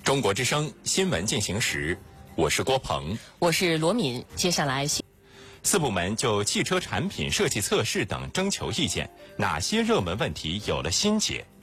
中国之声新闻进行时，我是郭鹏， 我是罗敏。接下来， 四部门就汽车产品设计测试等征求意见，哪些热门问题有了新解？